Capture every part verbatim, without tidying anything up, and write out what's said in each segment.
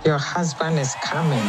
Your husband is coming.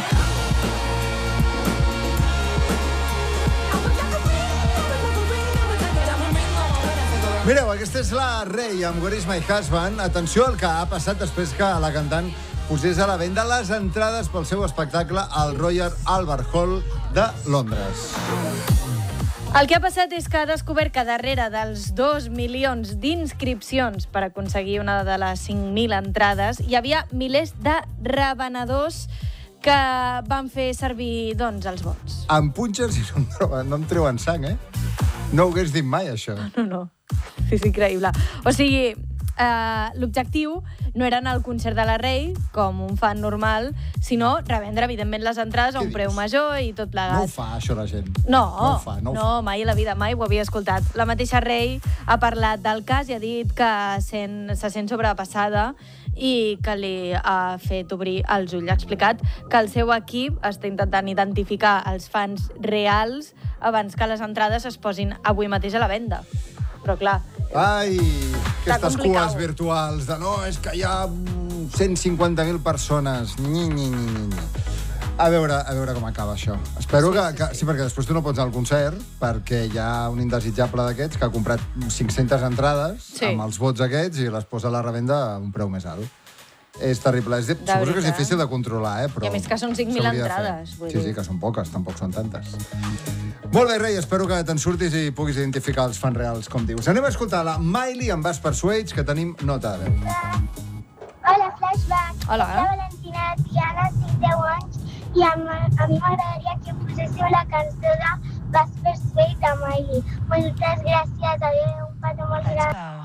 Mireu, aquesta és la Rei amb Where is my husband. Atenció al que ha passat després que la cantant posés a la venda les entrades pel seu espectacle al Royal Albert Hall de Londres. El que ha passat és que ha descobert que darrere dels dos milions d'inscripcions per aconseguir una de les cinc mil entrades hi havia milers de revenedors que van fer servir, doncs, els vots. Em punxes i no em, troben, no em treuen sang, eh? No ho hagués dit mai, això. No, no. Sí, és increïble. O sigui, eh, l'objectiu no era anar al concert de la Rei, com un fan normal, sinó revendre, evidentment, les entrades a un preu major i tot plegat. No ho fa, això, la gent. No, no, ho fa, no, ho no fa. mai a la vida, mai ho havia escoltat. La mateixa Rei ha parlat del cas i ha dit que sent, se sent sobrepassada i que li ha fet obrir els ulls. Ha explicat que el seu equip està intentant identificar els fans reals abans que les entrades es posin avui mateix a la venda. Però, clar... Ai, aquestes complicat. cues virtuals de no, és que hi ha cent cinquanta mil persones. Ni, ni, ni, ni, ni. A veure, a veure com acaba això. Espero Sí, que, sí, que... sí. Sí, perquè després tu no pots anar al concert, perquè hi ha un indesitjable d'aquests que ha comprat cinc-centes entrades Sí. amb els vots aquests i les posa a la revenda a un preu més alt. És terrible. És, suposo que és veritat. difícil de controlar, eh? Però I a més que són cinc mil s'hauria de fer. entrades, vull Sí, dir. sí, que són poques, tampoc són tantes. Molt bé, Rei, espero que te'n surtis i puguis identificar els fans reals, com dius. Anem a escoltar la Miley amb Vas Persuades, que tenim nota de veu. Hola, Flashback. Hola. Soc la Valentina Tiana, tinc deu anys, i a, a mi m'agradaria que poséssiu la cançó de Vas Persuade de Miley. Moltes gràcies, adéu, un petó molt gran.